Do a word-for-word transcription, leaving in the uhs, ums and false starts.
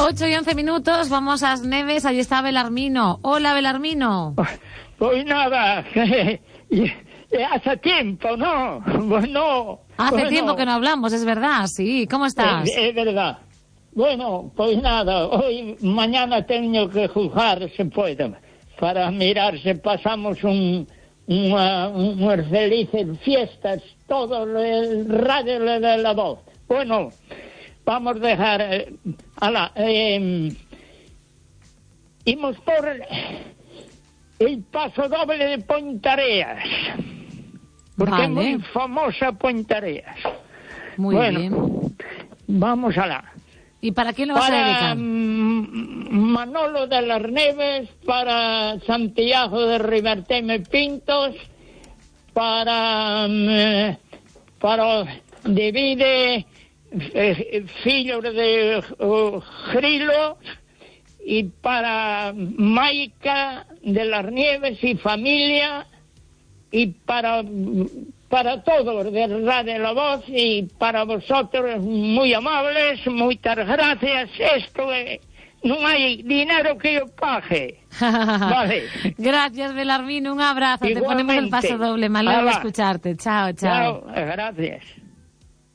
ocho y once minutos, vamos a As Neves, allí está Belarmino. Hola, Belarmino. Pues nada, hace tiempo, ¿no? Bueno. Hace bueno, tiempo que no hablamos, es verdad, sí. ¿Cómo estás? Es, es verdad. Bueno, pues nada, hoy, mañana tengo que juzgar, se puede, para mirar si pasamos un, una, unas felices fiestas, todo el radio de la voz. Bueno, vamos a dejar, eh, ala, eh, íbamos por el paso doble de Pontareas, porque vale. es muy famosa Pontareas. Muy bueno, bien. Vamos a la... ¿Y para quién lo vas para a dedicar? Manolo de las Neves, para Santiago de Riberteme Pintos, para para Divide, eh, filho de uh, Grilo, y para Maica de las Nieves y familia, y para para todos de Radio La Voz, y para vosotros muy amables, muchas gracias. Esto es, no hay dinero que yo pague. Vale. Gracias, Belarmino, un abrazo. Igualmente. Te ponemos el paso doble, me alegro de Hala. escucharte. Chao, chao. Chao, gracias.